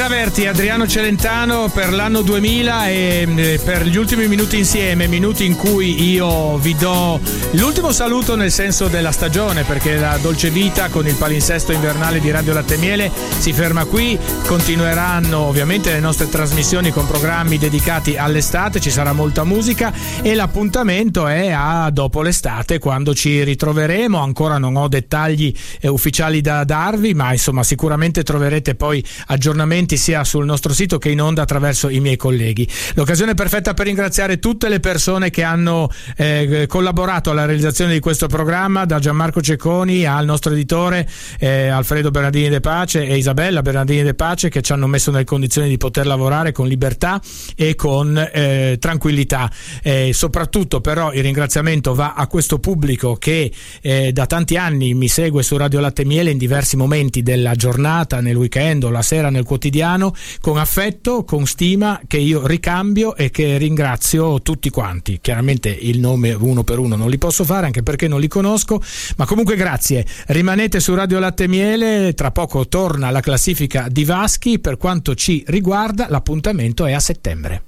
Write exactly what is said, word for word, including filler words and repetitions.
Averti, Adriano Celentano per l'anno duemila e per gli ultimi minuti insieme, minuti in cui io vi do l'ultimo saluto nel senso della stagione, perché la dolce vita con il palinsesto invernale di Radio Latte e Miele si ferma qui. Continueranno ovviamente le nostre trasmissioni con programmi dedicati all'estate, ci sarà molta musica e l'appuntamento è a dopo l'estate, quando ci ritroveremo. Ancora non ho dettagli eh, ufficiali da darvi, ma insomma sicuramente troverete poi aggiornamenti sia sul nostro sito che in onda attraverso i miei colleghi. L'occasione perfetta per ringraziare tutte le persone che hanno eh, collaborato alla realizzazione di questo programma, da Gianmarco Cecconi al nostro editore eh, Alfredo Bernardini De Pace e Isabella Bernardini De Pace, che ci hanno messo nelle condizioni di poter lavorare con libertà e con eh, tranquillità. Eh, soprattutto però il ringraziamento va a questo pubblico che eh, da tanti anni mi segue su Radio Latte e Miele in diversi momenti della giornata, nel weekend o la sera nel quotidiano, con affetto, con stima, che io ricambio e che ringrazio tutti quanti. Chiaramente il nome uno per uno non li posso fare, anche perché non li conosco, ma comunque grazie. Rimanete su Radio Latte e Miele, tra poco torna la classifica di Vaschi. Per quanto ci riguarda l'appuntamento è a settembre.